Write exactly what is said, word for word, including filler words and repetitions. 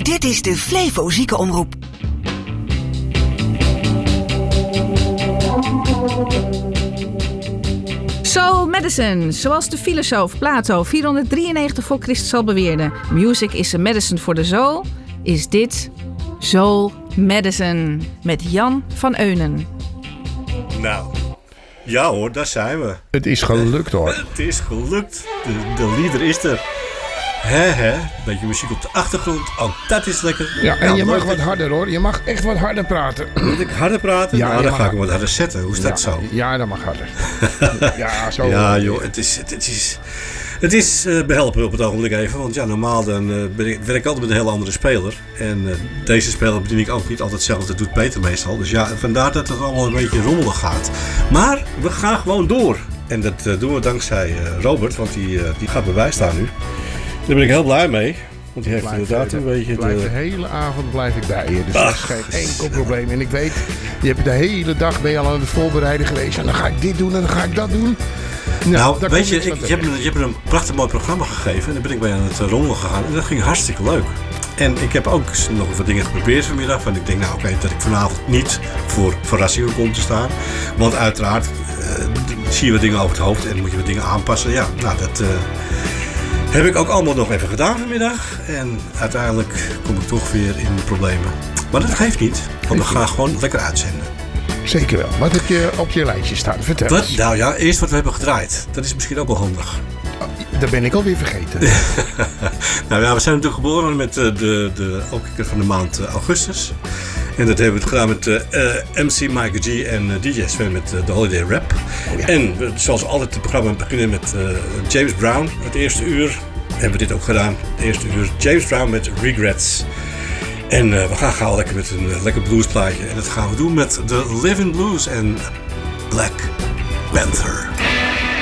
Dit is de Flevo Ziekenomroep. Soul Medicine, zoals de filosoof Plato vierhonderddrieënnegentig voor Christus al beweerde. Music is a medicine for the soul. Is dit Soul Medicine met Jan van Eunen. Nou, ja hoor, daar zijn we. Het is gelukt hoor. Het is gelukt. De, de leader is er. Hè, hè. Beetje muziek op de achtergrond. Ook dat is lekker. Ja, en ja, je mag leuk. wat harder hoor. Je mag echt wat harder praten. Moet ik harder praten? Ja, nou, dan mag... ga ik hem wat harder zetten. Hoe is ja, dat zo? Ja, dat mag harder. ja, zo. Ja joh, het is... Het, het is Het is uh, behelpen op het ogenblik even, want ja, normaal dan, uh, ben ik, werk ik altijd met een hele andere speler. En uh, deze speler bedien ik ook niet altijd zelf, dat doet Peter meestal. Dus ja, vandaar dat het allemaal een beetje rommelig gaat. Maar we gaan gewoon door. En dat uh, doen we dankzij uh, Robert, want die, uh, die gaat bij mij staan nu. Daar ben ik heel blij mee. Want die heeft blijf inderdaad de, een beetje... Blijf de... de hele avond blijf ik bij je. Dus Ach, dat is geen enkel probleem. En ik weet, je hebt de hele dag ben je al aan het voorbereiden geweest. En dan ga ik dit doen en dan ga ik dat doen. Nou, nou weet je, ik, je, hebt me, je hebt me een prachtig mooi programma gegeven. En daar ben ik bij aan het rommelen gegaan. En dat ging hartstikke leuk. En ik heb ook nog wat dingen geprobeerd vanmiddag. Want ik denk, nou oké, okay, dat ik vanavond niet voor verrassingen kom te staan. Want uiteraard uh, zie je wat dingen over het hoofd. En moet je wat dingen aanpassen. Ja, nou dat... Uh, heb ik ook allemaal nog even gedaan vanmiddag. En uiteindelijk kom ik toch weer in de problemen. Maar dat geeft niet. Want we gaan gewoon lekker uitzenden. Zeker wel. Wat heb je op je lijstje staan? Vertel wat, eens. Nou ja, eerst wat we hebben gedraaid. Dat is misschien ook wel handig. Oh, dat ben ik alweer vergeten. nou ja, we zijn natuurlijk geboren met uh, de, de elke van de maand uh, augustus. En dat hebben we het gedaan met uh, uh, M C Mike G en uh, D J Sven met uh, The Holiday Rap. Oh ja. En uh, zoals altijd het programma beginnen met uh, James Brown. Het eerste uur hebben we dit ook gedaan. Het eerste uur James Brown met Regrets. En uh, we gaan gauw lekker met een uh, lekker bluesplaatje. En dat gaan we doen met The Living Blues en Black Panther.